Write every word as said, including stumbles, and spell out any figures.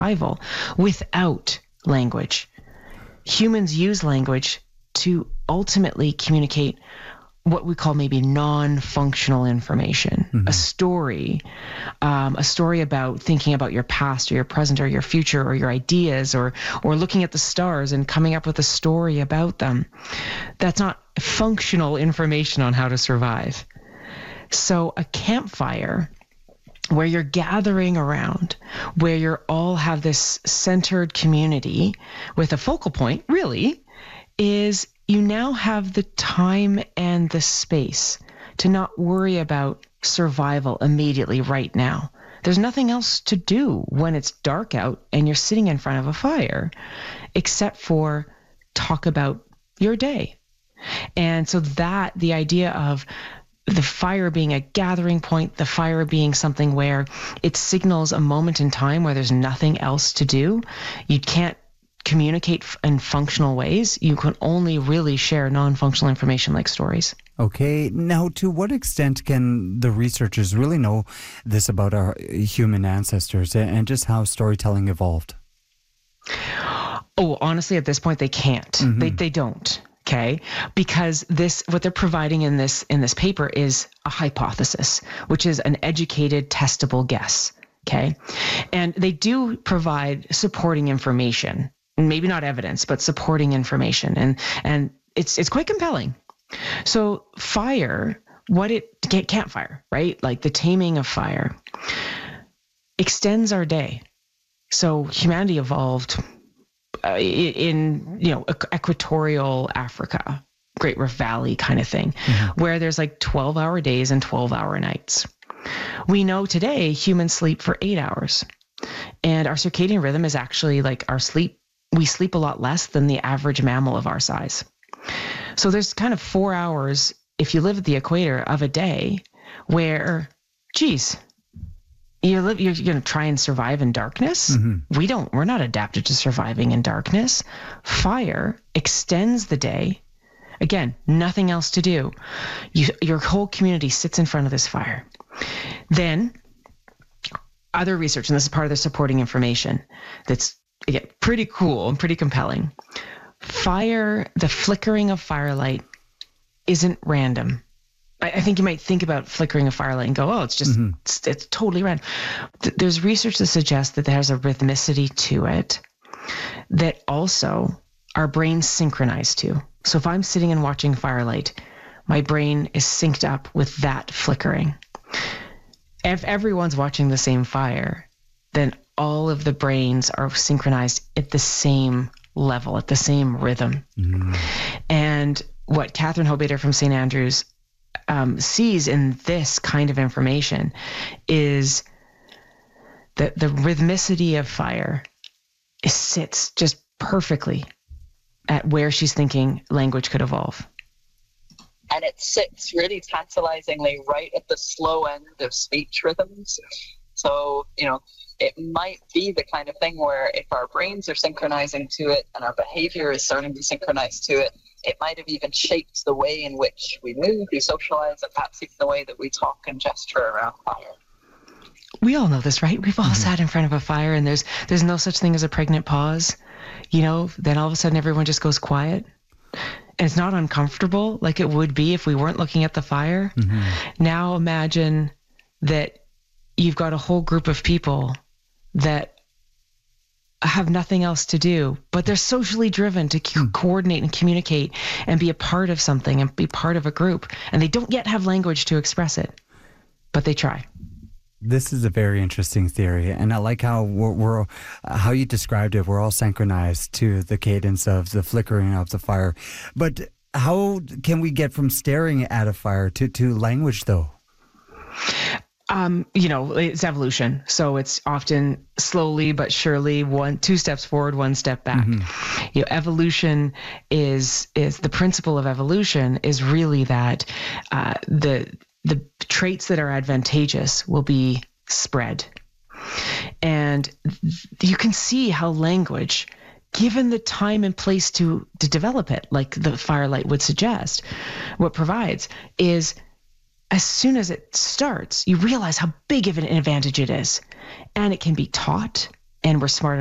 survival without language. Humans use language to ultimately communicate what we call maybe non-functional information, mm-hmm. a story, um, a story about thinking about your past or your present or your future or your ideas, or or looking at the stars and coming up with a story about them. That's not functional information on how to survive. So a campfire, where you're gathering around, where you all have this centered community with a focal point, really, is you now have the time and the space to not worry about survival immediately right now. There's nothing else to do when it's dark out and you're sitting in front of a fire except for talk about your day. And so that, the idea of the fire being a gathering point, the fire being something where it signals a moment in time where there's nothing else to do. You can't communicate in functional ways. You can only really share non-functional information like stories. Okay. Now, to what extent can the researchers really know this about our human ancestors and just how storytelling evolved? Oh, honestly, at this point, they can't. Mm-hmm. They they don't. Okay, because this, what they're providing in this in this paper is a hypothesis, which is an educated, testable guess. Okay, and they do provide supporting information, maybe not evidence, but supporting information, and and it's it's quite compelling. So fire, what it campfire, right? Like the taming of fire, extends our day. So humanity evolved Uh, in, you know, equatorial Africa, Great Rift Valley kind of thing, mm-hmm. where there's like twelve hour days and twelve hour nights. We know today humans sleep for eight hours and our circadian rhythm is actually like our sleep. We sleep a lot less than the average mammal of our size. So there's kind of four hours if you live at the equator of a day where, geez, You live, you're going to try and survive in darkness. Mm-hmm. We don't, we're not adapted to surviving in darkness. Fire extends the day. Again, nothing else to do. You, your whole community sits in front of this fire. Then other research, and this is part of the supporting information that's, again, pretty cool and pretty compelling. Fire, the flickering of firelight isn't random. I think you might think about flickering a firelight and go, oh, it's just, mm-hmm. it's, it's totally random. There's research that suggests that there's a rhythmicity to it that also our brains synchronize to. So if I'm sitting and watching firelight, my brain is synced up with that flickering. If everyone's watching the same fire, then all of the brains are synchronized at the same level, at the same rhythm. Mm-hmm. And what Catherine Hobader from Saint Andrews Um, sees in this kind of information is that the rhythmicity of fire sits just perfectly at where she's thinking language could evolve. And it sits really tantalizingly right at the slow end of speech rhythms. So, you know, it might be the kind of thing where if our brains are synchronizing to it and our behavior is starting to synchronize to it, it might have even shaped the way in which we move, we socialize, and perhaps even the way that we talk and gesture around fire. We all know this, right? We've all mm-hmm. sat in front of a fire and there's there's no such thing as a pregnant pause. You know, then all of a sudden everyone just goes quiet. And it's not uncomfortable like it would be if we weren't looking at the fire. Mm-hmm. Now imagine that you've got a whole group of people that have nothing else to do, but they're socially driven to co- coordinate and communicate and be a part of something and be part of a group. And they don't yet have language to express it, but they try. This is a very interesting theory, and I like how we're, we're uh, how you described it. We're all synchronized to the cadence of the flickering of the fire. But how can we get from staring at a fire to, to language, though? Um, you know, it's evolution. So it's often slowly but surely, one, two steps forward, one step back. Mm-hmm. You know, evolution is, is the principle of evolution is really that, uh, the, the traits that are advantageous will be spread. And you can see how language, given the time and place to, to develop it, like the firelight would suggest, what provides is, as soon as it starts, you realize how big of an advantage it is. And it can be taught, and we're smart